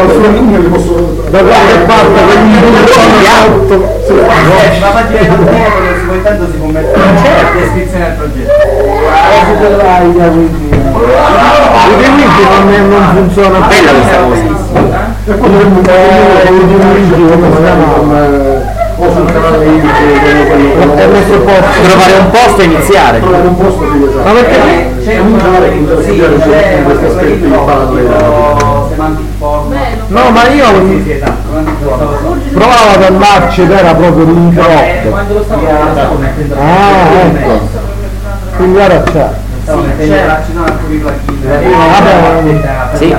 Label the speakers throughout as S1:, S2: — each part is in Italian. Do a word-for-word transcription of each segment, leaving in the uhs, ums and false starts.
S1: da qualche parte con un
S2: ma fatti vedere un po' se poi tanto si può mettere la descrizione al progetto.
S1: I diritti non funziona bella questa cosa. E poi o sul canale
S3: trovare un posto e iniziare.
S1: Trovare un posto di esatto. Ma perché
S2: c'è un canale che interviene su questi aspetti semantic form.
S1: no, ma io provavo ad andarci ed era proprio l'interrotto.
S2: Quando lo stavo mettendo
S1: Ah, ecco. Quindi ora c'è.
S2: ci sono alcuni plugin.
S3: Sì.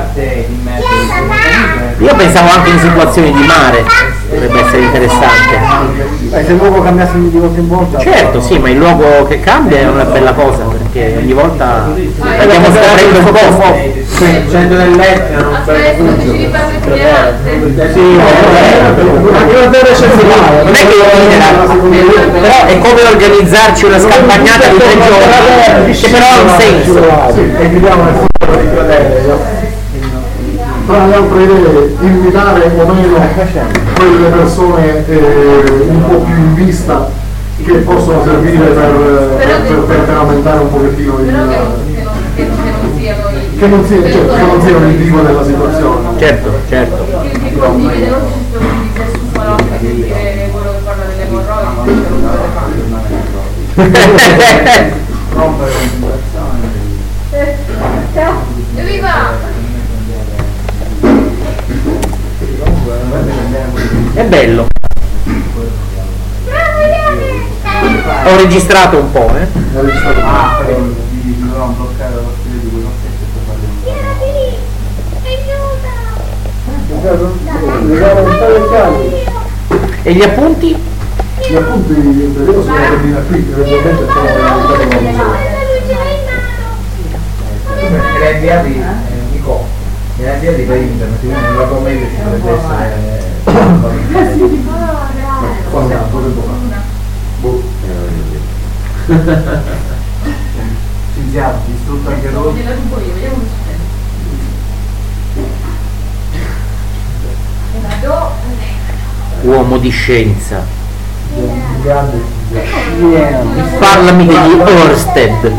S3: Io pensavo anche in situazioni di mare, potrebbe essere interessante.
S1: Eh, se il luogo cambiasse di volta in volta.
S3: Certo, sì, ma il luogo che cambia è una bella cosa, perché ogni volta andiamo scoprendo un posto.
S2: C'è del letto, non
S3: Sì, non è che io però è come organizzarci una scampagnata di tre giorni, che però ha un senso.
S1: E vediamo il futuro di fratello. Tra le altre idee, invitare o meno quelle persone eh, un po' più in vista che possono servire per, per, per, per aumentare un pochettino il... Che non siano certo, che non siano il vivo della situazione.
S3: Certo, certo. È bello. Ho registrato un po', eh.
S2: Ah, però dovevamo bloccare lo stile di quello stesso e
S3: E gli appunti?
S1: Gli appunti vedevo sono termina qui, eventualmente sono
S2: le hai inviati Nico, le hai inviati per internet, quindi non la meglio ci dovrebbe essere
S1: quando tempo fa.
S2: Ci siamo, distrutto anche noi.
S3: Uomo di scienza. Parlami degli Ørsted.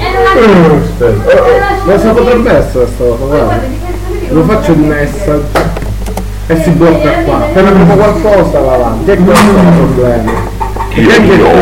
S1: Ma se potrebbe essere sta cosa, guarda. Lo faccio di messaggio e si blocca qua. Per un po' qualcosa va avanti, e questo è il problema. E anche tu.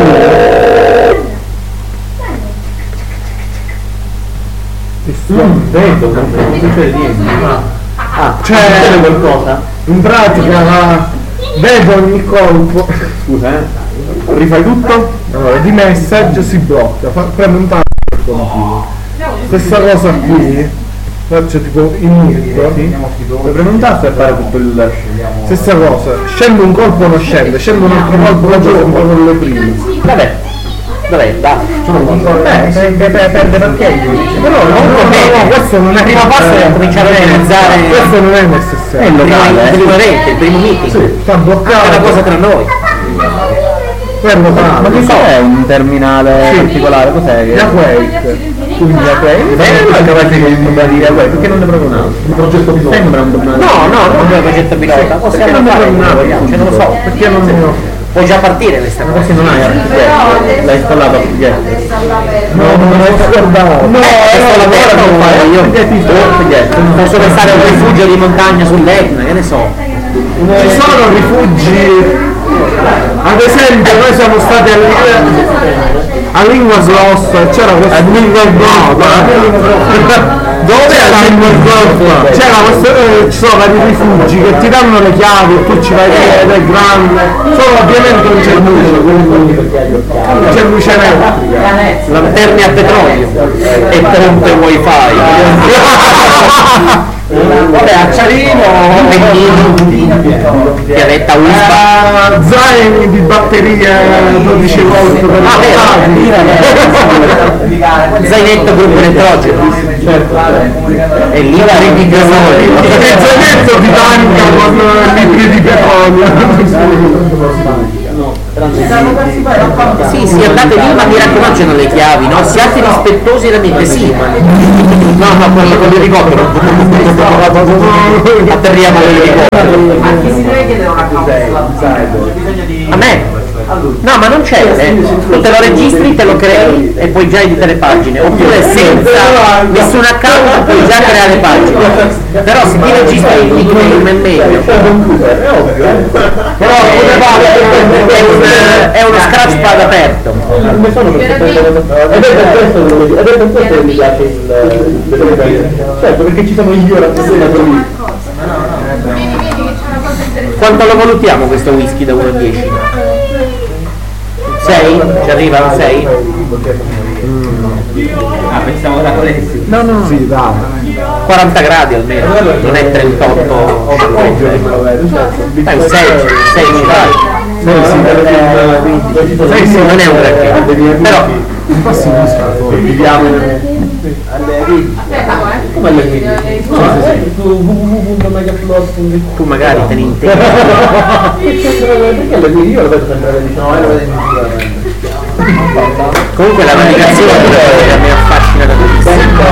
S3: Vedo, non succede niente.
S1: Ah, c'è qualcosa? In pratica vedo ogni colpo.
S3: Scusa, eh?
S1: Rifai tutto? Allora, di messaggio si blocca, fa, prendo un tasto per continuo. Stessa cosa qui, faccio tipo inizio, sì. Prendo un tasto e fare tutto il. Stessa cosa, scende un colpo o non scende, scende un altro colpo, la gioco un po' con le prime.
S3: Vabbè. Vabbè, dai, sono un po'.
S1: Beh, perde perché? Però no, no, no, questo non è.
S3: Il primo passo è cominciare a organizzare.
S1: Questo non è
S3: È
S1: necessario.
S3: il locale, il primo evento, il primo meeting.
S1: Sì, sta bloccato.
S3: È una cosa tra noi.
S1: Fermo,
S3: Ma che cos'è un terminale
S1: sì.
S3: particolare? Cos'è?
S1: La Quake.
S3: Quindi la Quake? Eh, non è capace che mi dire Quake, perché non ne proprio un altro?
S1: Il progetto pilota.
S3: Sembra un No, no, non un progetto pilota. Possiamo
S1: non
S3: fare
S1: ne
S3: un altro, cioè non lo so.
S1: Perché non ne ho?
S3: Può già partire questa cosa.
S1: Perché non hai architetto?
S3: L'hai installato architetto?
S1: No, non me l'ho scordato.
S3: No, questo lavoro non lo fai io. Posso pensare a un rifugio di montagna sull'Etna, che ne so.
S1: Ci sono rifugi. Ad esempio noi siamo stati a, a Lingua Sloss, c'era questo Lingua dove è la Lingua Sloss? C'era questo, eh, ci sono vari rifugi che ti danno le chiavi e tu ci vai ed è grande, solo ovviamente non c'è luce, quindi non c'è luce elettrica,
S3: Lanterne a petrolio e pompe wifi. Vabbè, acciarino, pianetta Wispa,
S1: zaini di batterie dodici volt per
S3: ah, zainetto gruppo elettrogeno, e lì la rete di gasolio,
S1: il zainetto di tanca con litri di petrolio.
S3: sì sì, andate lì, ma mi raccomando c'hanno le chiavi, no? Siate rispettosi della mente, sì, ma... No, no, quello con l'elicottero. Atterriamo con l'elicottero.
S2: Ma chi si deve chiedere una causa? C'è bisogno di...
S3: A me? No, ma non c'è, eh. Tu te lo registri, te lo crei e puoi già editare le pagine, oppure senza nessun account puoi già creare le pagine. Però se ti registri il nickname è meglio. Però è, un, è uno scratch pad aperto.
S1: Come sono queste cose? Ed è per questo ed è per questo che mi piace il certo, perché ci sono gli ora lì.
S3: Quanto lo valutiamo questo whisky da uno a dieci? sei? Ci arriva a sei?
S2: Ah, pensavo da Colessi.
S1: No, no, sì, dai.
S3: quaranta gradi almeno, non è trentotto. Dai, un sei, sei ci fai. sei sì, non è un granché. Però
S1: viviamo come alle
S3: tu magari te ne intendi.
S1: perché alle io lo vedo sempre diciamo, lo vedo
S3: Comunque la navigazione mi affascina da tantissimo.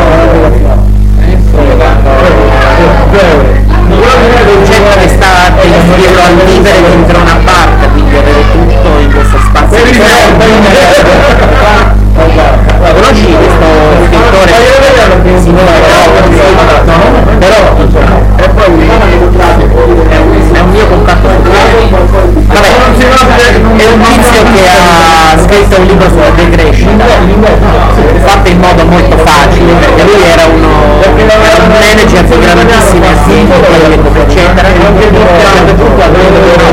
S3: Gente che sta dietro al vivere dentro una barca, quindi avere tutto in questo spazio. Conosci questo scrittore? Sì, però e poi è un mio contatto. Vabbè, è un tizio che ha scritto un libro sulla decrescita, fatto in modo molto facile, perché lui era uno era un manager di grandissime aziende, eccetera,